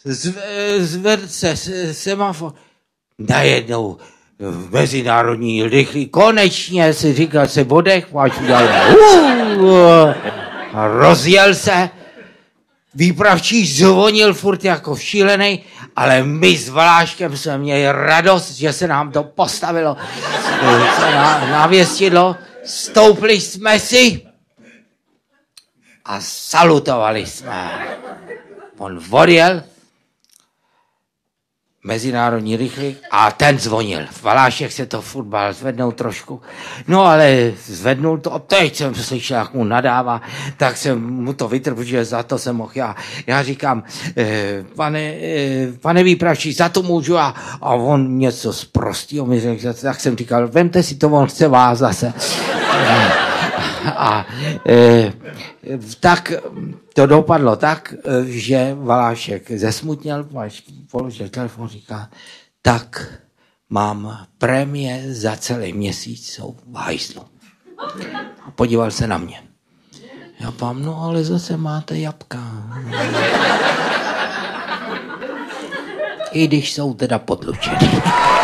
Zvedl se semafor. Najednou mezinárodní rychlý, konečně si říkal, se bodech, máš udělat. Rozjel se, výpravčí zvonil furt jako šílený, ale my s Valáškem jsme měli radost, že se nám to postavilo na věstidlo, stoupli jsme si a salutovali jsme. On odjel, mezinárodní rychlík a ten zvonil. Valášek se to furt bál zvednout trošku. No ale zvednul to a teď jsem slyšel, jak mu nadává, tak jsem mu to vytrhl, že za to jsem mohl já. Já říkám, pane výpravčí, za to můžu a on něco zprostýho mi řekl, tak jsem říkal, vemte si to, on chce vás zase. A tak to dopadlo tak, že Valášek zesmutněl, položil telefon, říká, tak mám prémie za celý měsíc, jsou v hajzlu. A podíval se na mě. Já pám, no ale zase máte jabka. I když jsou teda potlučený.